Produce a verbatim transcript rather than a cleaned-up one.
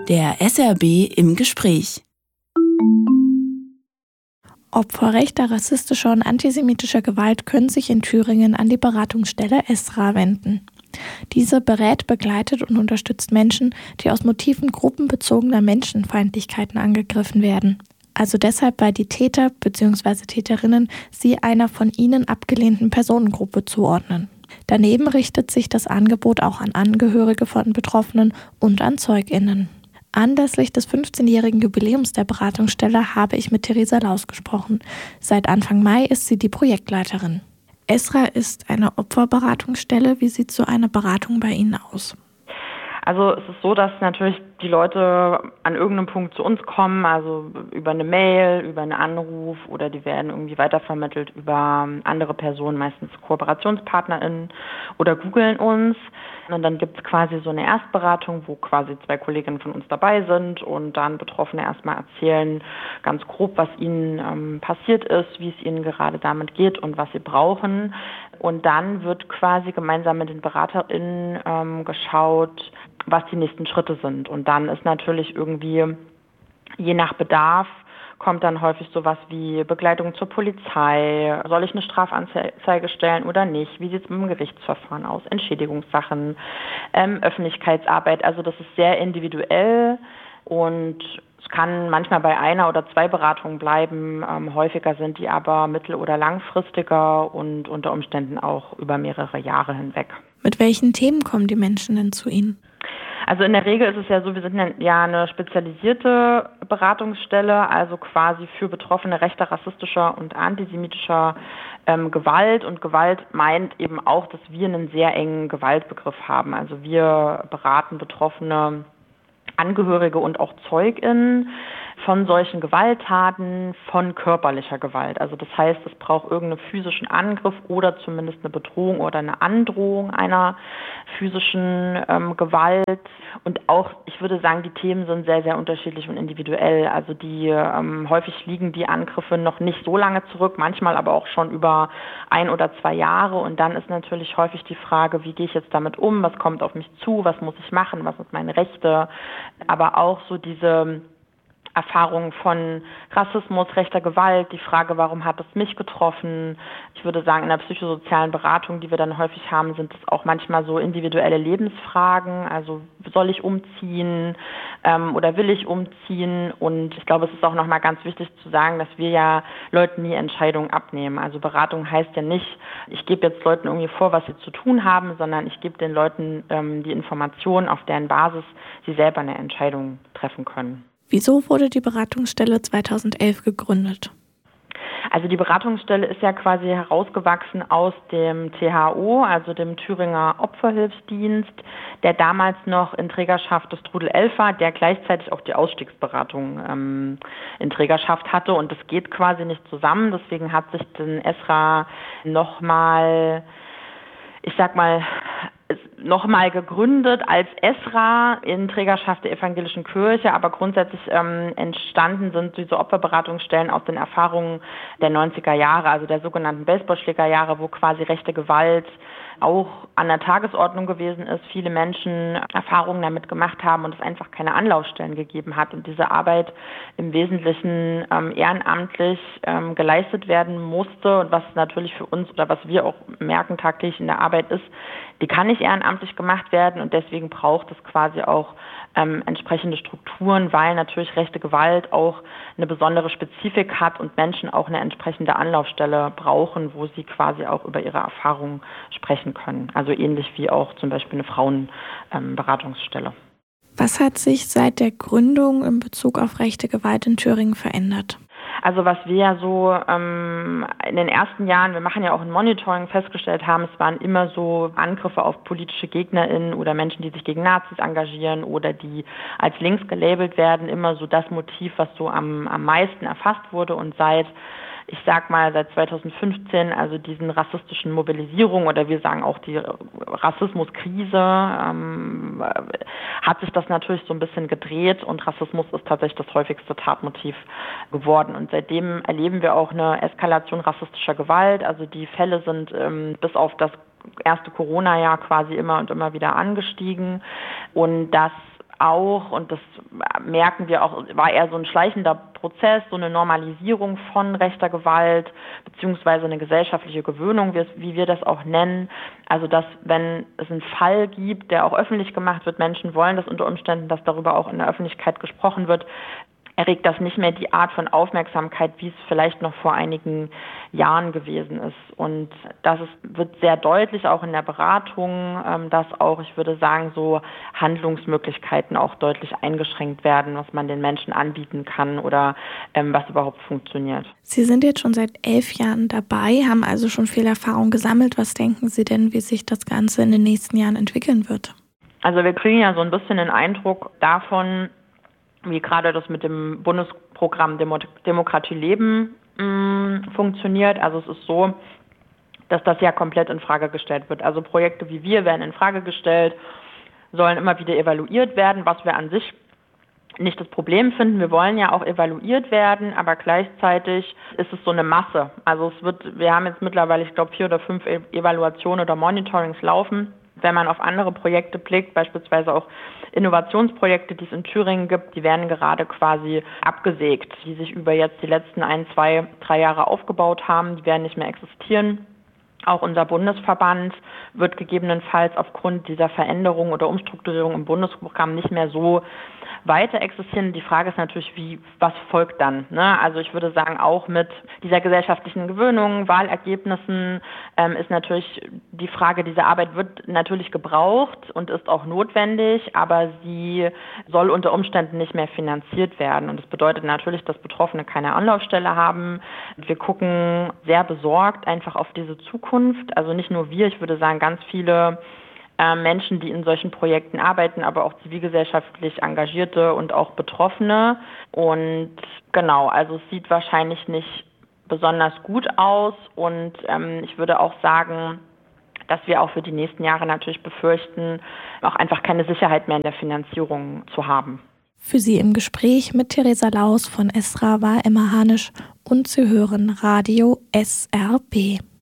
Der S R B im Gespräch. Opfer rechter, rassistischer und antisemitischer Gewalt können sich in Thüringen an die Beratungsstelle ESRA wenden. Diese berät, begleitet und unterstützt Menschen, die aus Motiven gruppenbezogener Menschenfeindlichkeiten angegriffen werden. Also deshalb, weil die Täter bzw. Täterinnen sie einer von ihnen abgelehnten Personengruppe zuordnen. Daneben richtet sich das Angebot auch an Angehörige von Betroffenen und an ZeugInnen. Anlässlich des fünfzehnjährigen Jubiläums der Beratungsstelle habe ich mit Theresa Laus gesprochen. Seit Anfang Mai ist sie die Projektleiterin. ESRA ist eine Opferberatungsstelle. Wie sieht so eine Beratung bei Ihnen aus? Also es ist so, dass natürlich die Leute an irgendeinem Punkt zu uns kommen, also über eine Mail, über einen Anruf oder die werden irgendwie weitervermittelt über andere Personen, meistens KooperationspartnerInnen oder googeln uns. Und dann gibt es quasi so eine Erstberatung, wo quasi zwei Kolleginnen von uns dabei sind und dann Betroffene erstmal erzählen ganz grob, was ihnen ähm, passiert ist, wie es ihnen gerade damit geht und was sie brauchen. Und dann wird quasi gemeinsam mit den BeraterInnen ähm, geschaut, was die nächsten Schritte sind. Und dann ist natürlich irgendwie, je nach Bedarf, kommt dann häufig sowas wie Begleitung zur Polizei. Soll ich eine Strafanzeige stellen oder nicht? Wie sieht es mit dem Gerichtsverfahren aus? Entschädigungssachen, ähm, Öffentlichkeitsarbeit. Also das ist sehr individuell und es kann manchmal bei einer oder zwei Beratungen bleiben. Ähm, häufiger sind die aber mittel- oder langfristiger und unter Umständen auch über mehrere Jahre hinweg. Mit welchen Themen kommen die Menschen denn zu Ihnen? Also in der Regel ist es ja so, wir sind ja eine spezialisierte Beratungsstelle, also quasi für Betroffene rechter, rassistischer und antisemitischer ähm, Gewalt. Und Gewalt meint eben auch, dass wir einen sehr engen Gewaltbegriff haben. Also wir beraten Betroffene, Angehörige und auch ZeugInnen von solchen Gewalttaten, von körperlicher Gewalt. Also das heißt, es braucht irgendeinen physischen Angriff oder zumindest eine Bedrohung oder eine Androhung einer physischen ähm, Gewalt. Und auch, ich würde sagen, die Themen sind sehr, sehr unterschiedlich und individuell. Also die ähm, häufig liegen die Angriffe noch nicht so lange zurück, manchmal aber auch schon über ein oder zwei Jahre. Und dann ist natürlich häufig die Frage, wie gehe ich jetzt damit um? Was kommt auf mich zu? Was muss ich machen? Was sind meine Rechte? Aber auch so diese Erfahrungen von Rassismus, rechter Gewalt, die Frage, warum hat es mich getroffen? Ich würde sagen, in der psychosozialen Beratung, die wir dann häufig haben, sind es auch manchmal so individuelle Lebensfragen. Also soll ich umziehen ähm, oder will ich umziehen? Und ich glaube, es ist auch nochmal ganz wichtig zu sagen, dass wir ja Leuten nie Entscheidungen abnehmen. Also Beratung heißt ja nicht, ich gebe jetzt Leuten irgendwie vor, was sie zu tun haben, sondern ich gebe den Leuten ähm, die Informationen, auf deren Basis sie selber eine Entscheidung treffen können. Wieso wurde die Beratungsstelle zweitausendelf gegründet? Also die Beratungsstelle ist ja quasi herausgewachsen aus dem T H O, also dem Thüringer Opferhilfsdienst, der damals noch in Trägerschaft des Trudel elf war, der gleichzeitig auch die Ausstiegsberatung ähm, in Trägerschaft hatte. Und das geht quasi nicht zusammen. Deswegen hat sich den ESRA nochmal, ich sag mal, nochmal gegründet als ESRA in Trägerschaft der Evangelischen Kirche, aber grundsätzlich ähm, entstanden sind diese Opferberatungsstellen aus den Erfahrungen der neunziger Jahre, also der sogenannten Baseballschlägerjahre, wo quasi rechte Gewalt auch an der Tagesordnung gewesen ist, viele Menschen Erfahrungen damit gemacht haben und es einfach keine Anlaufstellen gegeben hat und diese Arbeit im Wesentlichen ähm, ehrenamtlich ähm, geleistet werden musste und was natürlich für uns oder was wir auch merken tagtäglich in der Arbeit ist, die kann nicht ehrenamtlich gemacht werden und deswegen braucht es quasi auch ähm, entsprechende Strukturen, weil natürlich rechte Gewalt auch eine besondere Spezifik hat und Menschen auch eine entsprechende Anlaufstelle brauchen, wo sie quasi auch über ihre Erfahrungen sprechen können. Also ähnlich wie auch zum Beispiel eine Frauenberatungsstelle. Was hat sich seit der Gründung in Bezug auf rechte Gewalt in Thüringen verändert? Also was wir ja so ähm, in den ersten Jahren, wir machen ja auch ein Monitoring, festgestellt haben, es waren immer so Angriffe auf politische GegnerInnen oder Menschen, die sich gegen Nazis engagieren oder die als links gelabelt werden, immer so das Motiv, was so am, am meisten erfasst wurde. Und seit ich sag mal, seit zweitausendfünfzehn, also diesen rassistischen Mobilisierungen oder wir sagen auch die Rassismuskrise, ähm, hat sich das natürlich so ein bisschen gedreht und Rassismus ist tatsächlich das häufigste Tatmotiv geworden. Und seitdem erleben wir auch eine Eskalation rassistischer Gewalt. Also die Fälle sind ähm, bis auf das erste Corona-Jahr quasi immer und immer wieder angestiegen und das auch, und das merken wir auch, war eher so ein schleichender Prozess, so eine Normalisierung von rechter Gewalt, beziehungsweise eine gesellschaftliche Gewöhnung, wie wir das auch nennen. Also, dass, wenn es einen Fall gibt, der auch öffentlich gemacht wird, Menschen wollen das unter Umständen, dass darüber auch in der Öffentlichkeit gesprochen wird, erregt das nicht mehr die Art von Aufmerksamkeit, wie es vielleicht noch vor einigen Jahren gewesen ist. Und das ist, wird sehr deutlich auch in der Beratung, ähm, dass auch, ich würde sagen, so Handlungsmöglichkeiten auch deutlich eingeschränkt werden, was man den Menschen anbieten kann oder ähm, was überhaupt funktioniert. Sie sind jetzt schon seit elf Jahren dabei, haben also schon viel Erfahrung gesammelt. Was denken Sie denn, wie sich das Ganze in den nächsten Jahren entwickeln wird? Also wir kriegen ja so ein bisschen den Eindruck davon, wie gerade das mit dem Bundesprogramm Demo- Demokratie leben mh, funktioniert. Also es ist so, dass das ja komplett in Frage gestellt wird. Also Projekte wie wir werden in Frage gestellt, sollen immer wieder evaluiert werden, was wir an sich nicht das Problem finden. Wir wollen ja auch evaluiert werden, aber gleichzeitig ist es so eine Masse. Also es wird, wir haben jetzt mittlerweile, ich glaube, vier oder fünf e- Evaluationen oder Monitorings laufen. Wenn man auf andere Projekte blickt, beispielsweise auch Innovationsprojekte, die es in Thüringen gibt, die werden gerade quasi abgesägt, die sich über jetzt die letzten ein, zwei, drei Jahre aufgebaut haben, die werden nicht mehr existieren. Auch unser Bundesverband wird gegebenenfalls aufgrund dieser Veränderung oder Umstrukturierung im Bundesprogramm nicht mehr so weiter existieren. Die Frage ist natürlich, wie, was folgt dann? Ne? Also ich würde sagen, auch mit dieser gesellschaftlichen Gewöhnung, Wahlergebnissen ähm, ist natürlich die Frage, diese Arbeit wird natürlich gebraucht und ist auch notwendig, aber sie soll unter Umständen nicht mehr finanziert werden. Und das bedeutet natürlich, dass Betroffene keine Anlaufstelle haben. Wir gucken sehr besorgt einfach auf diese Zukunft. Also nicht nur wir, ich würde sagen, ganz viele Menschen, die in solchen Projekten arbeiten, aber auch zivilgesellschaftlich Engagierte und auch Betroffene. Und genau, also es sieht wahrscheinlich nicht besonders gut aus. Und ähm, ich würde auch sagen, dass wir auch für die nächsten Jahre natürlich befürchten, auch einfach keine Sicherheit mehr in der Finanzierung zu haben. Für Sie im Gespräch mit Theresa Laus von Esra war Emma Hanisch und Sie hören Radio S R B.